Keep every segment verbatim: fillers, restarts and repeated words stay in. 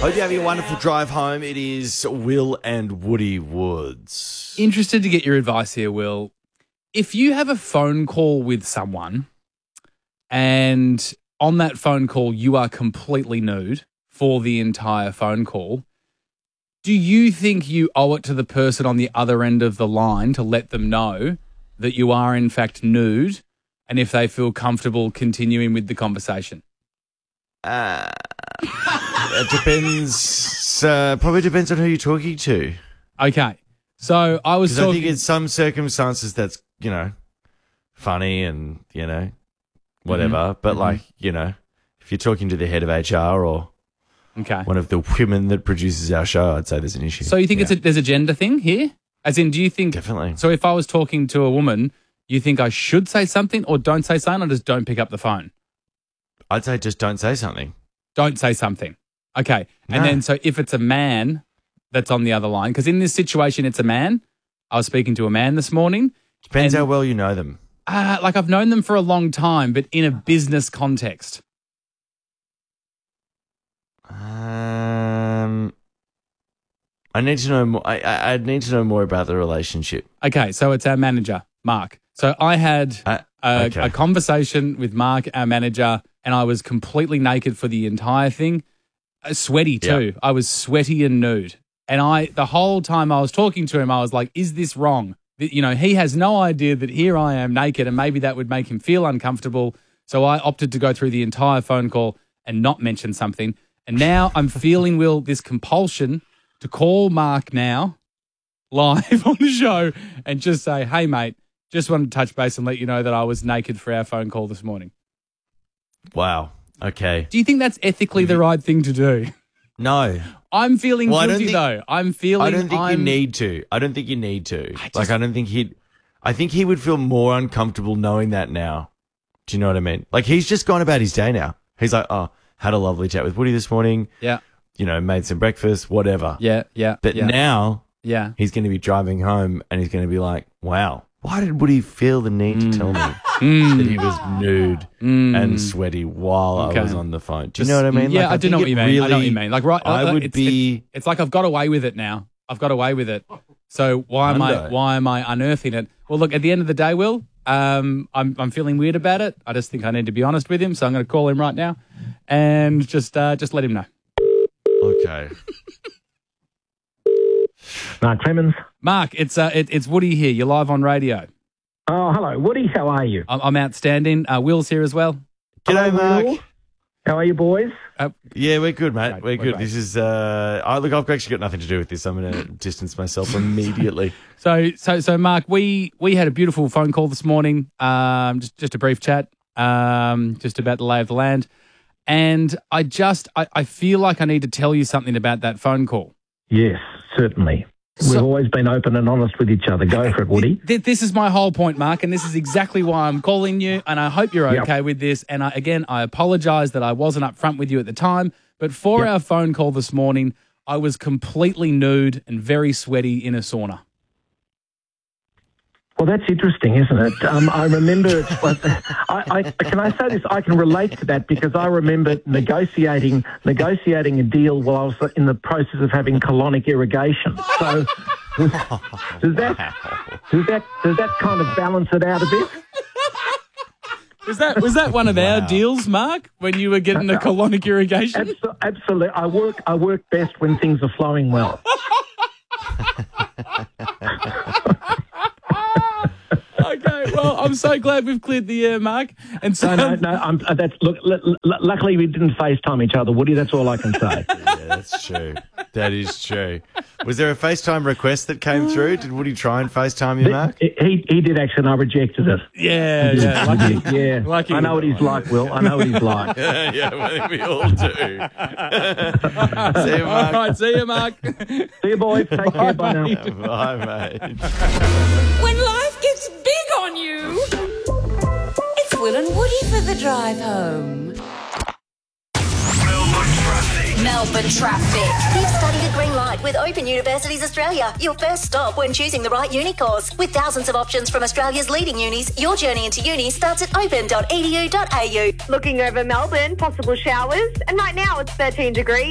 Hope you have a wonderful drive home. It is Will and Woody Woods. Interested to get your advice here, Will. If you have a phone call with someone and on that phone call you are completely nude for the entire phone call, do you think you owe it to the person on the other end of the line to let them know that you are in fact nude and if they feel comfortable continuing with the conversation? Uh, it depends. Uh, probably depends on who you're talking to. Okay. So I was Because I talking... think in some circumstances that's, you know, funny and, you know, whatever. Mm-hmm. But, mm-hmm. like, you know, if you're talking to the head of H R or okay. one of the women that produces our show, I'd say there's an issue. So you think yeah. it's a, there's a gender thing here? As in, do you think... Definitely. So if I was talking to a woman, you think I should say something or don't say something or just don't pick up the phone? I'd say just don't say something. Don't say something. Okay. And No. then so if it's a man that's on the other line, because in this situation it's a man. I was speaking to a man this morning. Depends and, how well you know them. Uh, like I've known them for a long time, but in a business context. Um, I need to know more. I, I I'd need to know more about the relationship. Okay, so it's our manager, Mark. So I had Uh, a, okay. a conversation with Mark, our manager, and I was completely naked for the entire thing. Uh, sweaty too. Yeah. I was sweaty and nude. And I, the whole time I was talking to him, I was like, is this wrong? That, you know, he has no idea that here I am naked and maybe that would make him feel uncomfortable. So I opted to go through the entire phone call and not mention something. And now I'm feeling, Will, this compulsion to call Mark now live on the show and just say, hey, mate, just wanted to touch base and let you know that I was naked for our phone call this morning. Wow. Okay. Do you think that's ethically the right thing to do? No. I'm feeling Well, I don't guilty, think- though. I'm feeling I don't think I'm, you need to. I don't think you need to. I just- like, I don't think he'd. I think he would feel more uncomfortable knowing that now. Do you know what I mean? Like, he's just gone about his day now. He's like, oh, had a lovely chat with Woody this morning. Yeah. You know, made some breakfast, whatever. Yeah, yeah. But yeah, now yeah. he's going to be driving home and he's going to be like, wow, why did Woody feel the need to tell me Mm. that he was nude Mm. and sweaty while Okay. I was on the phone? Do you Just- know what I mean? Yeah, Like, I, do know think what you it mean. I know what really- you mean. Like, right, I uh, would it's, be. It's, it's like I've got away with it now. I've got away with it. So why am I? Hundo. Why am I unearthing it? Well, look. At the end of the day, Will, um, I'm I'm feeling weird about it. I just think I need to be honest with him. So I'm going to call him right now, and just uh, just let him know. Okay. Mark Clemens. Mark, it's uh, it, it's Woody here. You're live on radio. Oh, hello, Woody. How are you? I'm, I'm outstanding. Uh, Will's here as well. G'day, Hello, Mark. Will. How are you, boys? Uh, Yeah, we're good, mate. Great, we're we're good. great. This is. Uh, I look. I've actually got nothing to do with this. I'm going to distance myself immediately. So, so, so, Mark, we we had a beautiful phone call this morning. Um, just just a brief chat, um, just about the lay of the land, and I just I, I feel like I need to tell you something about that phone call. Yes, certainly. We've So- always been open and honest with each other. Go for it, Woody. Th- This is my whole point, Mark, and this is exactly why I'm calling you. And I hope you're Yep. okay with this. And I, again, I apologise that I wasn't upfront with you at the time. But for Yep. our phone call this morning, I was completely nude and very sweaty in a sauna. Well, that's interesting, isn't it? Um, I remember. It's, I, I, can I say this? I can relate to that because I remember negotiating negotiating a deal while I was in the process of having colonic irrigation. So, does that does that does that kind of balance it out a bit? Was that was that one of our Wow. deals, Mark, when you were getting the colonic irrigation? Abso- absolutely. I work. I work best when things are flowing well. Okay, well, I'm so glad we've cleared the air, Mark. And so, No, no, no. I'm, uh, that's look. L- l- luckily, we didn't FaceTime each other, Woody. That's all I can say. Yeah, that's true. That is true. Was there a FaceTime request that came through? Did Woody try and FaceTime you, Mark? he he did actually, and I rejected it. yeah, yeah, lucky. Yeah, Lucky I know what with he's like, Will. I know what he's like. Yeah, yeah, I think we all do. See you, All Mark. right, see you, Mark. See you, boys. Take care. Bye now. Bye, mate. When life gets big on you, it's Will and Woody for the drive home. Melbourne traffic. Keep studying a green light with Open Universities Australia. Your first stop when choosing the right uni course. With thousands of options from Australia's leading unis, your journey into uni starts at open dot e d u dot a u. Looking over Melbourne, possible showers, and right now it's thirteen degrees.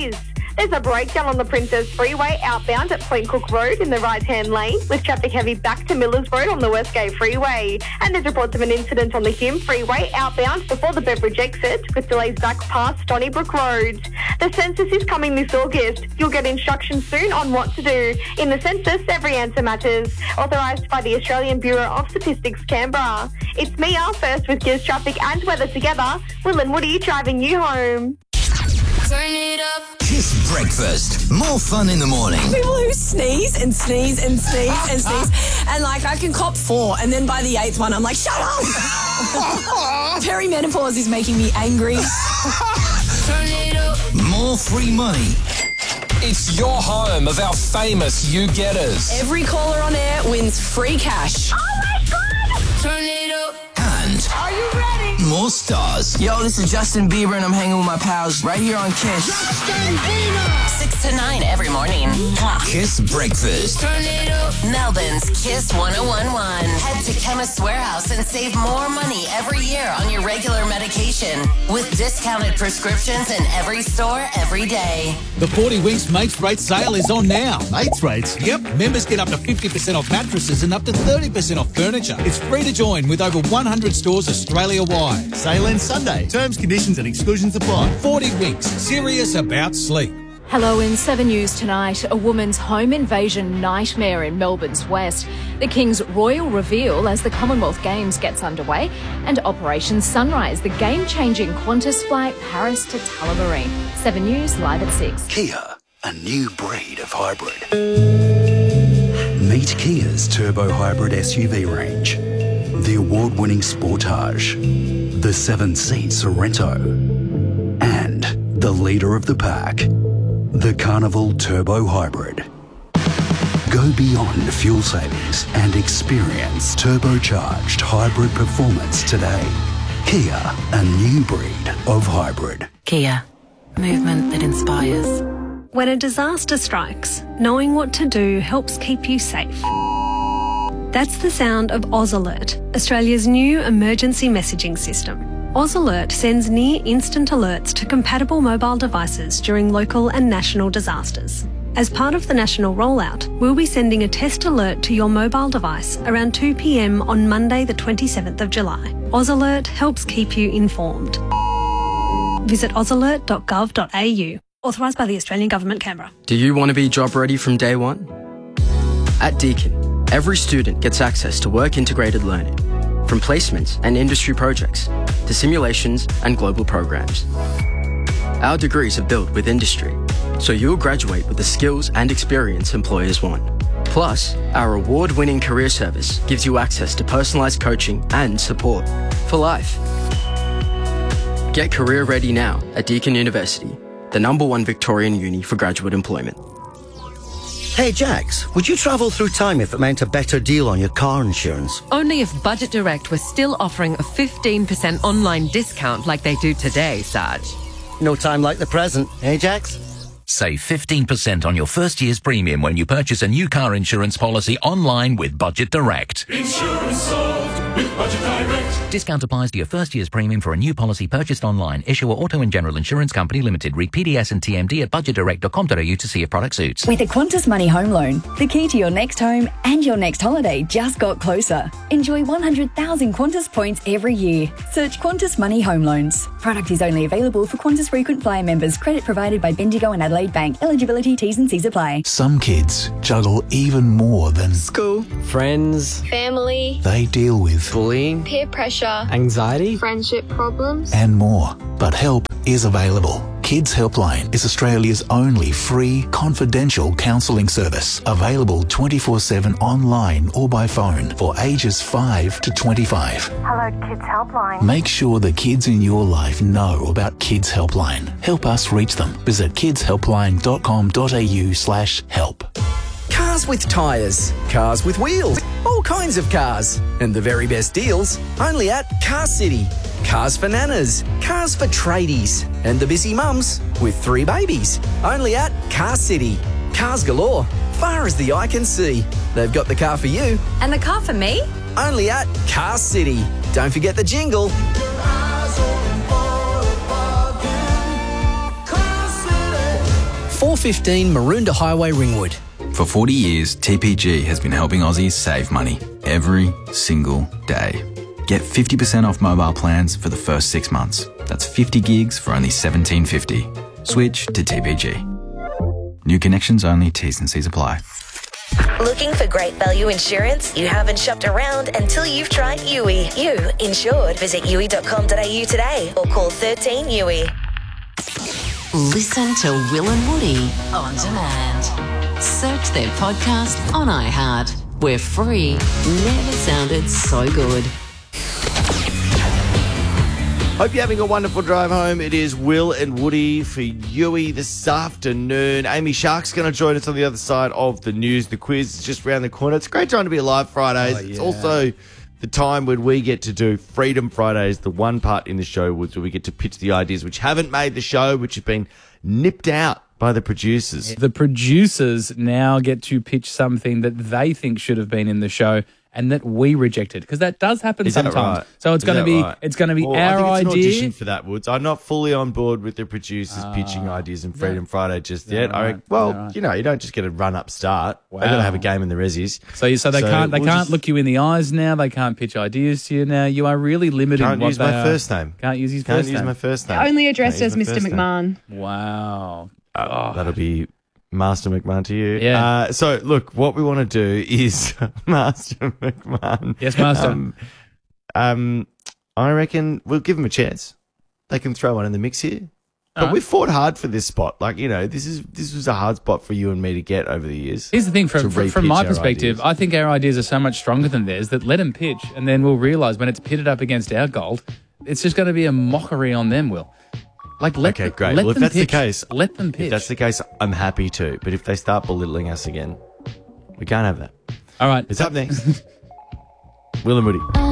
There's a breakdown on the Princess Freeway outbound at Point Cook Road in the right-hand lane, with traffic heavy back to Millers Road on the Westgate Freeway. And there's reports of an incident on the Hume Freeway outbound before the Beveridge exit, with delays back past Donnybrook Road. The census is coming this August. You'll get instructions soon on what to do. In the census, every answer matters. Authorised by the Australian Bureau of Statistics, Canberra. It's Mia, first with Gears Traffic and weather together. Will and Woody driving you home. Turn it up. Kiss Breakfast. More fun in the morning. People who sneeze and sneeze and sneeze and sneeze. And like, I can cop four. And then by the eighth one, I'm like, shut up. Perimenopause is making me angry. Turn it up. More free money. It's your home of our famous you-getters. Every caller on air wins free cash. Oh my God! Turn it up. And are you ready? More stars. Yo, this is Justin Bieber and I'm hanging with my pals right here on Kiss. Justin Bieber. six to nine every morning. Kiss Breakfast. Turn it up. Melbourne's Kiss one oh one point one. Head to Chemist Warehouse and save more money every year on your regular medication with discounted prescriptions in every store every day. The forty Winks Mates Rate sale is on now. Mates Rates? Yep. Members get up to fifty percent off mattresses and up to thirty percent off furniture. It's free to join with over one hundred stores Australia-wide. Sale ends Sunday. Terms, conditions and exclusions apply. forty Winks. Serious about sleep. Hello, in seven News tonight, a woman's home invasion nightmare in Melbourne's west, the King's royal reveal as the Commonwealth Games gets underway, and Operation Sunrise, the game-changing Qantas flight Paris to Tullamarine. seven News live at six. Kia, a new breed of hybrid. Meet Kia's turbo hybrid S U V range. The award-winning Sportage, the seven-seat Sorrento, and the leader of the pack, the Carnival Turbo Hybrid. Go beyond fuel savings and experience turbocharged hybrid performance today. Kia, a new breed of hybrid. Kia, movement that inspires. When a disaster strikes, knowing what to do helps keep you safe. That's the sound of Oz Alert, Australia's new emergency messaging system. Oz Alert sends near-instant alerts to compatible mobile devices during local and national disasters. As part of the national rollout, we'll be sending a test alert to your mobile device around two p m on Monday the twenty-seventh of July. Oz Alert helps keep you informed. Visit oz alert dot gov dot a u. Authorised by the Australian Government, Canberra. Do you want to be job ready from day one? At Deakin, every student gets access to work-integrated learning, from placements and industry projects to simulations and global programs. Our degrees are built with industry, so you'll graduate with the skills and experience employers want. Plus, our award-winning career service gives you access to personalised coaching and support for life. Get career ready now at Deakin University, the number one Victorian uni for graduate employment. Hey Jax, would you travel through time if it meant a better deal on your car insurance? Only if Budget Direct was still offering a fifteen percent online discount like they do today, Saj. No time like the present, eh Jax? Save fifteen percent on your first year's premium when you purchase a new car insurance policy online with Budget Direct. Insurance solved with Budget Direct. Discount applies to your first year's premium for a new policy purchased online. Issuer Auto and General Insurance Company Limited. Read P D S and T M D at budget direct dot com dot a u to see if product suits. With a Qantas Money Home Loan, the key to your next home and your next holiday just got closer. Enjoy one hundred thousand Qantas points every year. Search Qantas Money Home Loans. Product is only available for Qantas frequent flyer members. Credit provided by Bendigo and Adelaide Bank. Eligibility, T's and C's apply. Some kids juggle even more than school, friends, family. They deal with bullying, peer pressure, anxiety, friendship problems, and more. But help is available. Kids Helpline is Australia's only free, confidential counselling service, available twenty-four seven online or by phone for ages five to twenty-five. Hello, Kids Helpline. Make sure the kids in your life know about Kids Helpline. Help us reach them. Visit kids helpline dot com dot a u slash help. Cars with tyres, cars with wheels, all kinds of cars. And the very best deals, only at Car City. Cars for nanas, cars for tradies, and the busy mums with three babies. Only at Car City. Cars galore, far as the eye can see. They've got the car for you. And the car for me? Only at Car City. Don't forget the jingle. four fifteen Maroondah Highway, Ringwood. For forty years, T P G has been helping Aussies save money every single day. Get fifty percent off mobile plans for the first six months. That's fifty gigs for only seventeen fifty. Switch to T P G. New connections only, T's and C's apply. Looking for great value insurance? You haven't shopped around until you've tried U I. You insured. Visit U I dot com dot a u today or call thirteen U I. Listen to Will and Woody on demand. Search their podcast on iHeart. We're free. Never sounded so good. Hope you're having a wonderful drive home. It is Will and Woody for Yui this afternoon. Amy Shark's going to join us on the other side of the news. The quiz is just around the corner. It's a great time to be alive Fridays. Oh, yeah. It's also the time when we get to do Freedom Fridays, the one part in the show where we get to pitch the ideas which haven't made the show, which have been nipped out by the producers. The producers now get to pitch something that they think should have been in the show and that we rejected, because that does happen Is that sometimes. right? So it's Is going to that be right? it's going to be Well, our I think it's an idea. audition for that, Woods. I'm not fully on board with the producers Ah. pitching ideas in Freedom Yeah. Friday just Yeah, yet. I right. reckon, well, Yeah, right. you know, you don't just get a run-up start. Wow. They've got to have a game in the resis. So, you, so they can't they we'll can't just- look you in the eyes now. They can't pitch ideas to you now. You are really limited. Can't in what use they my are. first name. Can't use his Can't first use name. my first name. Only addressed Can't as use my Mister first name. McMahon. Wow. Uh, That'll be Master McMahon to you. Yeah. Uh, so, look, what we want to do is Master McMahon. Yes, Master. Um, um, I reckon we'll give them a chance. They can throw one in the mix here. But Alright. we fought hard for this spot. Like, you know, this is this was a hard spot for you and me to get over the years. Here's the thing, to from, from, from re-pitch my our perspective, ideas. I think our ideas are so much stronger than theirs that let them pitch, and then we'll realise when it's pitted up against our gold, it's just going to be a mockery on them, Will. Like, let Okay, them, great. Let Well, if them that's pitch. the case, let them pitch. If that's the case, I'm happy to. But if they start belittling us again, we can't have that. All right. It's up next. Will and Woody.